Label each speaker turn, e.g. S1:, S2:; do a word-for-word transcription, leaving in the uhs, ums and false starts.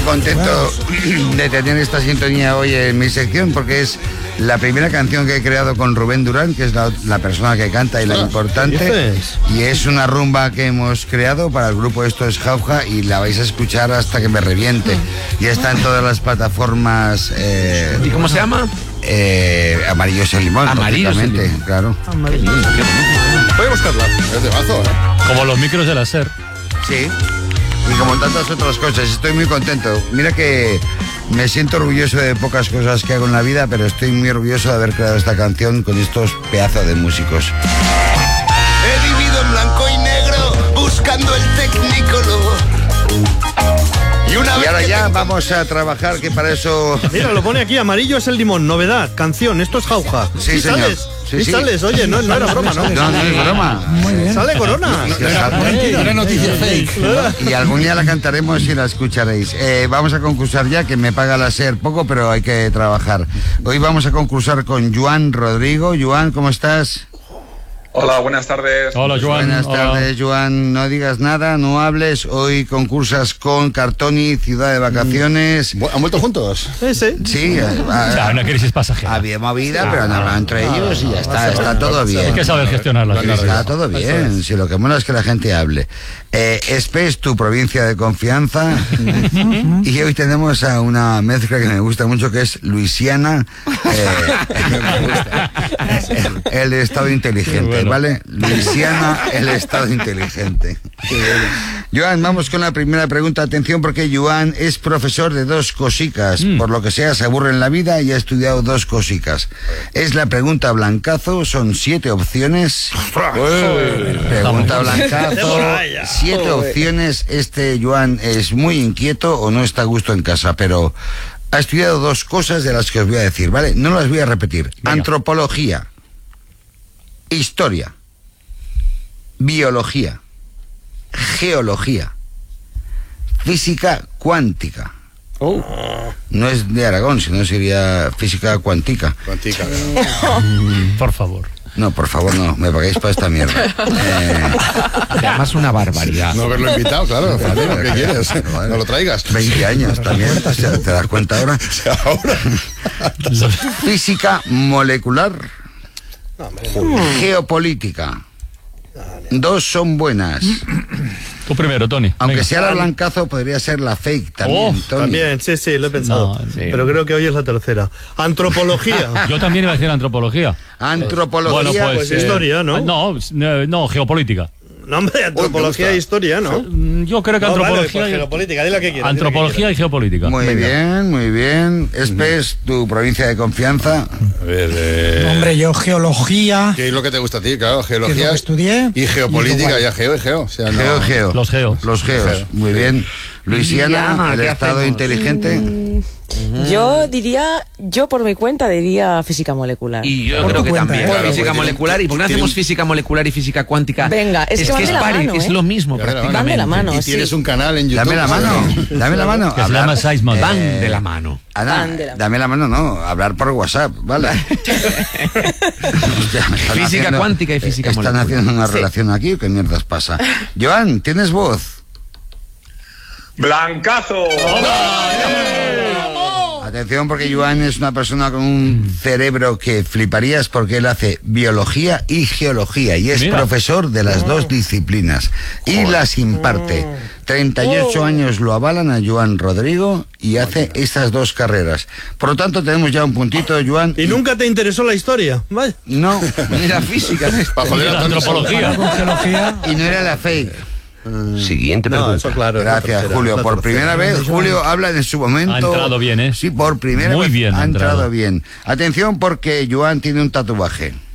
S1: contento de tener esta sintonía hoy en mi sección porque es la primera canción que he creado con Rubén Durán, que es la, la persona que canta y la importante. Y es una rumba que hemos creado para el grupo Esto es Jauja y la vais a escuchar hasta que me reviente. Ya está en todas las plataformas. Eh,
S2: ¿Y cómo se llama?
S1: Eh, Amarillos el limón.
S2: Amarillos el limón.
S1: Claro.
S2: Amarillos.
S3: Voy a buscarla. Es de mazo, ¿eh?
S4: Como los micros de la SER.
S1: Sí. Y como tantas otras cosas, estoy muy contento. Mira que me siento orgulloso de pocas cosas que hago en la vida, pero estoy muy orgulloso de haber creado esta canción con estos pedazos de músicos.
S5: He vivido en blanco y negro, buscando el Technicolor. Y, una
S1: y ahora ya
S5: tengo...
S1: vamos a trabajar, que para eso...
S6: Mira, lo pone aquí, Amarillo es el limón, novedad, canción, Esto es Jauja.
S1: Sí,
S6: ¿Sí
S1: señor.
S6: sales?
S1: Sí,
S6: ¿Sí,
S1: sí.
S6: sales? Oye, no, no era broma, ¿no?
S1: No, no es broma.
S7: Muy bien.
S6: Sale Corona.
S1: No, no, era,
S3: Mentira, era noticia fake.
S1: Y algún día la cantaremos y la escucharéis. Eh, vamos a concursar ya, que me paga la SER poco, pero hay que trabajar. Hoy vamos a concursar con Joan Rodrigo. Joan, ¿cómo estás?
S8: Hola, buenas tardes.
S4: Hola, Joan.
S1: Buenas
S4: Hola.
S1: tardes, Joan. No digas nada, no hables. Hoy concursas con Cartoni, Ciudad de Vacaciones.
S3: ¿Han vuelto juntos?
S6: Sí, sí.
S1: Sí, a-
S4: O sea, una crisis pasajera.
S1: había movida, pero han hablado entre ellos y ya está, está todo
S4: Hay
S1: bien.
S4: que saber gestionar las crisis.
S1: Está todo bien, si lo que mola es que la gente hable. Eh, Espe es tu provincia de confianza y hoy tenemos a una mezcla que me gusta mucho que es Luisiana, eh, el estado inteligente,
S4: Bueno.
S1: ¿vale? Luisiana, el estado inteligente. Joan, vamos con la primera pregunta. Atención porque Joan es profesor de dos cosicas,
S4: Mm.
S1: por lo que sea se aburre en la vida y ha estudiado dos cosicas. Es la pregunta blancazo, son siete opciones. Pregunta blancazo, siete opciones. Este Joan es muy inquieto o no está a gusto en casa, pero ha estudiado dos cosas de las que os voy a decir, ¿vale? No las voy a repetir.
S4: Venga.
S1: Antropología, historia, biología, geología, física cuántica. No es de Aragón, sino sería física cuántica.
S3: Cuantica,
S4: Por favor.
S1: No, por favor, no, me pagáis para esta mierda. Eh,
S2: Además, una barbaridad.
S3: no haberlo invitado, claro. Fernando, ¿qué quieres? No lo traigas.
S1: veinte años también, o sea, ¿te das cuenta ahora?
S3: Ahora.
S1: Física molecular, geopolítica. Dos son buenas.
S4: Tú primero, Tony.
S1: Aunque
S4: Venga.
S1: sea la blancazo, podría ser la fake también,
S4: Oh,
S1: Tony.
S6: También, sí, sí, lo he pensado.
S4: No, sí.
S6: Pero creo que hoy es la tercera. Antropología.
S4: Yo también iba a decir antropología.
S1: Antropología.
S4: Bueno, pues,
S6: pues historia, ¿no?
S4: No, eh, no, geopolítica.
S6: No, hombre, antropología
S3: gusta.
S6: e historia, ¿no?
S4: Mm, Yo creo que
S6: No, vale,
S4: antropología.
S6: pues geopolítica, di lo que quieras.
S4: Antropología y geopolítica.
S1: Muy bien, muy bien. Espes, tu provincia de confianza.
S3: A ver, eh,
S7: Hombre, yo geología,
S3: ¿qué es lo que te gusta a ti? Claro,
S7: que es lo
S3: geología.
S7: que estudié.
S3: Y geopolítica,
S7: igual.
S3: ya geo y geo. O sea, no-
S1: Geo, geo.
S4: Los geos.
S1: Los geos.
S3: Geo.
S1: Muy bien. Luisiana,
S2: Luisiana,
S1: el
S2: ¿qué
S1: estado
S2: hacemos?
S1: inteligente.
S9: Yo diría, yo por mi cuenta diría física molecular.
S2: Y yo
S7: Por
S2: creo
S7: tu
S2: que
S7: cuenta,
S2: también.
S7: ¿eh?
S3: Claro,
S2: Física
S3: porque
S2: molecular. ¿Y por qué no
S3: tiene-
S2: hacemos física molecular y física cuántica?
S9: Venga, es que van
S2: es
S9: de la
S2: pare-
S9: mano,
S2: es
S9: ¿eh?
S2: lo mismo,
S3: Van de la mano.
S2: prácticamente.
S9: Van de la mano,
S3: Y
S9: sí.
S3: tienes un canal en YouTube.
S1: Dame la mano, dame la mano.
S4: Que se llama Seisman.
S2: Van de la mano.
S1: Ana,
S9: Van de la-
S1: dame la mano, no, hablar por WhatsApp, ¿vale? Hostia, me están
S2: Física
S1: haciendo-
S2: cuántica y física
S1: Están
S2: molecular.
S1: haciendo una relación aquí, ¿qué mierdas pasa? Joan, ¿tienes voz?
S8: ¡Blancazo!
S1: Atención porque Joan es una persona con un cerebro que fliparías porque él hace biología y geología y es
S4: Mira.
S1: profesor de las dos disciplinas y las imparte. treinta y ocho años lo avalan a Joan Rodrigo y hace estas dos carreras. Por lo tanto tenemos ya un puntito, Joan.
S6: ¿Y nunca te interesó la historia? Vaya.
S1: No,
S2: Mira, física.
S3: Para joder a Tony
S4: Antropología.
S7: Con geología.
S1: y no era la fake.
S2: Siguiente
S6: No,
S2: pregunta.
S6: eso claro. es la
S1: Gracias,
S6: tercera,
S1: Julio.
S6: la
S1: Por
S6: tercera.
S1: primera vez, Julio habla en su momento.
S4: Ha entrado bien, ¿eh?
S1: Sí, por primera
S4: Muy
S1: vez
S4: bien
S1: ha
S4: ha
S1: entrado
S4: entrado.
S1: bien. Atención porque Joan tiene un tatuaje.